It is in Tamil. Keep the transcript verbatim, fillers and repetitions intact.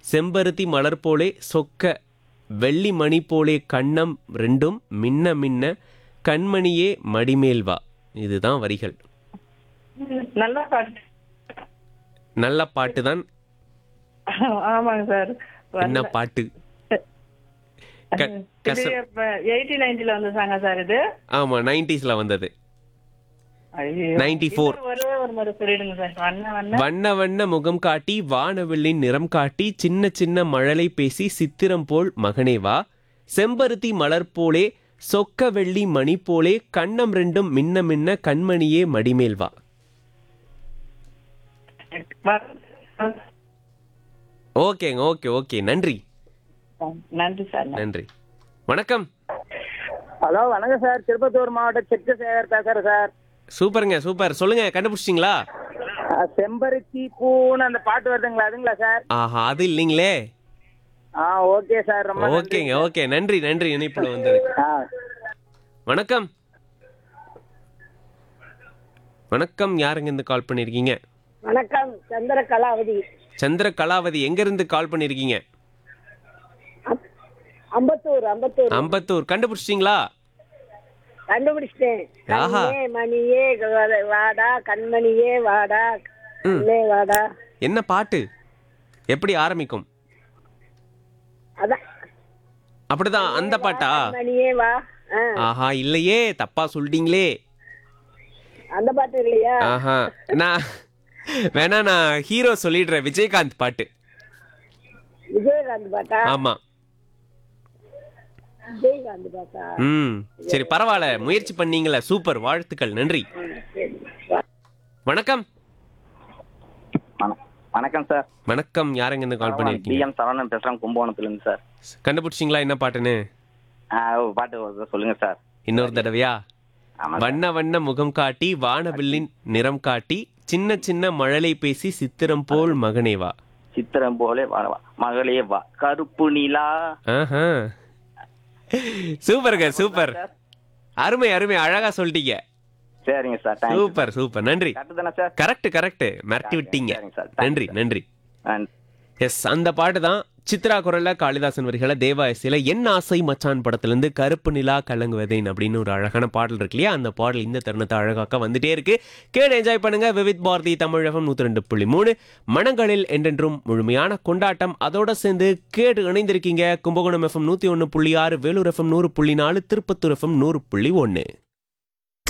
செம்பருத்தி மலர் போலே சொக்க வெள்ளி மணி போலே கண்ணம் ரெண்டும் மின்ன மின்ன கண்மணியே மடிமேல் வா. இதுதான் வரிகள். ம், நல்லா பாட்டு. நல்ல பாட்டு தான். ஆமாங்க சார். என்ன வரல. பாட்டு? க- இது கச- இப்ப எயிட்டி நைன்டில வந்த சாங்க சார் இது. ஆமா நைன்டிஸ்ல வந்தது. ஐயோ. Ninety four. இன்னொரு ஒரே ஒரு முறை சொல்லிடுங்க சார். வண்ண வண்ண வண்ண வண்ண முகம் காட்டி வானவில்லின் நிறம் காட்டி சின்ன சின்ன மழலை பேசி சித்திரம் போல் மகனே வா. செம்பருத்தி மலர் போலே சொக்க வெள்ளி மணி போலே கண்ணம் ரெண்டும் மின்ன மின்ன கண்மணியே மடிமேல் வா. வ- ஓகேங்க, ஓகே ஓகே நன்றி நன்றி சார். நன்றி. வணக்கம். ஹலோ வணக்கம் சார். திருப்பத்தூர் மாவட்டம் செக்கு சேகர் பேசுறேன் சார். சூப்பருங்க சூப்பர். சொல்லுங்க, கண்டுபிடிச்சிட்டிங்களா? அஹ், செம்பருத்தி பூன்னு அந்த பாட்டு வருதுங்களா, அதுங்களா சார்? ஆஹா, அது இல்லைங்களே. ஆ ஓகே சார், ரொம்ப நன்றி. ஓகேங்க, ஓகே நன்றி நன்றி இணைப்புல வந்தது. ஆ வணக்கம். வணக்கம், யாருங்க இருந்து கால் பண்ணிருக்கீங்க? வணக்கம், சந்திர கலாவதி. சந்திர கலாவதி, எங்க இருந்து கால் பண்ணிருக்கீங்க? அம்பத்தூர் அம்பத்தூர் அம்பத்தூர். கண்டுபிடிச்சிட்டீங்களா? கண்டுபிடிச்சிட்டேன். ஆஹா. கண்ணே மணியே வா- வாடா கண்மணியே வாடா கண்ணே வாடா. என்ன பாட்டு? எப்படி ஆரம்பிக்கும்? அதான் அப்படிதான் அந்த பாட்டா? கண்மணியே வா. ஆ, ஆஹா, இல்லையே, தப்பா சொல்லிட்டீங்களே. அந்த பாட்டு இல்லையா? ஆஹா, நான் வேணா நான் ஹீரோ சொல்லிடுறேன். விஜயகாந்த் பாட்டு. விஜயகாந்த் பாட்டா? ஆமா. விஜயகாந்த் பாட்டா? ம் சரி, பரவாயில்ல, முயற்சி பண்ணீங்களே, சூப்பர், வாழ்த்துக்கள், நன்றி. சரி. வணக்கம். வண- வணக்கம் சார். வணக்கம், யாருங்க இருந்து கால் டி பண்ணிருக்கீங்க? எம் சரவணன் பேசுறேன், கும்பகோணத்துல இருந்து சார். கண்டுபிடிச்சிங்களா என்ன பாட்டுன்னு? ஆ, ஒரு பாட்டு வருது, சொல்லுங்க சார். இன்னொரு தடவையா? ஆமா சார். வண்ண வண்ண முகம் காட்டி வானவில்லின் நிறம் காட்டி சின்ன சின்ன மழலை பேசி சித்திரம் போல் மகனே வா. சித்திரம் போலே வா வா. மகளே வா கருப்பு நிலா. ஆஹா, சூப்பருங்க, சூப்பர், அருமை அருமை, அழகா சொல்லிட்டீங்க. சரிங்க சார், தேங்க்ஸ். சூப்பர் சூப்பர், நன்றி. கரெக்ட் தானே சார்? கரெக்ட் கரெக்ட், மிரட்டி விட்டீங்க. சரிங்க சார், நன்றி தேங்க்ஸ் சார். நன்றி. நன்றி. எஸ், அந்த பாட்டு தான். சித்ரா குரல்ல, காளிதாசன் வரிகளை, தேவா இசையில என் ஆசை மச்சான் படத்துல இருந்து கருப்பு நிலா கலங்குவதேன் அப்படின்னு ஒரு அழகான பாடல் இருக்கு இல்லையா? அந்த பாடல் இந்த தருணத்தை அழகாக்க வந்துட்டே இருக்கு. கேடு என்ஜாய் பண்ணுங்க. விவித் பாரதி தமிழ் எஃப்எம் நூத்தி ரெண்டு புள்ளி மூணு மனங்களில் என்றென்றும் முழுமையான கொண்டாட்டம். அதோட சேர்ந்து கேடு இணைந்திருக்கீங்க கும்பகோணம் எஃப்எம் நூத்தி ஒன்னு புள்ளி ஆறு, வேலூர் எஃப்எம் நூறு புள்ளி நாலு, திருப்பத்தூர் எஃப்எம் நூறு புள்ளி ஒன்னு.